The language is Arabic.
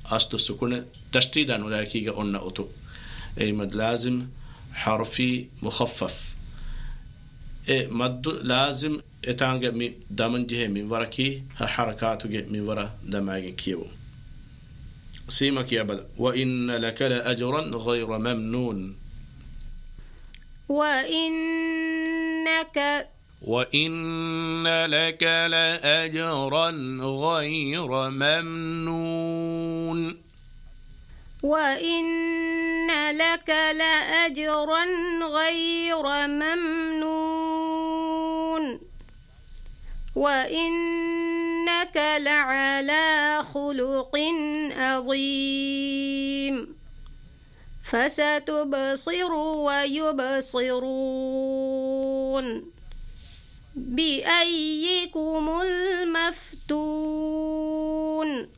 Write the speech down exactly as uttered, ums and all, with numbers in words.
أصل السكون تشديدا ولكن قلنا أتو أي مد لازم حرفي مخفف إيه مد لازم إتانجا من دمن جه من وركي حركاته من ورا دماغ كيو سيمك يا بل وإن لك لأجرا غير ممنون وإنك وإن لك لأجرا غير ممنون وإن لك لأجرا غير ممنون وإنك لعلى خلق عظيم فستبصر ويبصرون بأيكم المفتون